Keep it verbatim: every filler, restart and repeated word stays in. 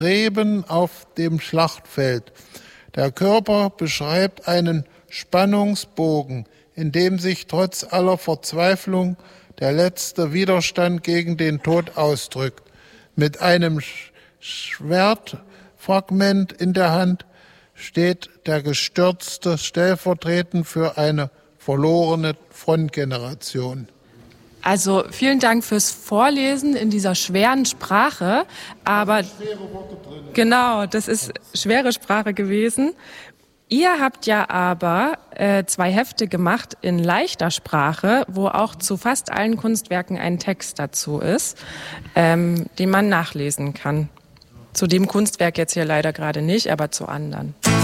Reben auf dem Schlachtfeld. Der Körper beschreibt einen Spannungsbogen, in dem sich trotz aller Verzweiflung der letzte Widerstand gegen den Tod ausdrückt. Mit einem Schwertfragment in der Hand steht der Gestürzte stellvertretend für eine verlorene Frontgeneration. Also vielen Dank fürs Vorlesen in dieser schweren Sprache, aber Schwere Worte drin. Genau, das ist schwere Sprache gewesen. Ihr habt ja aber äh, zwei Hefte gemacht in leichter Sprache, wo auch zu fast allen Kunstwerken ein Text dazu ist, ähm, den man nachlesen kann. Zu dem Kunstwerk jetzt hier leider gerade nicht, aber zu anderen.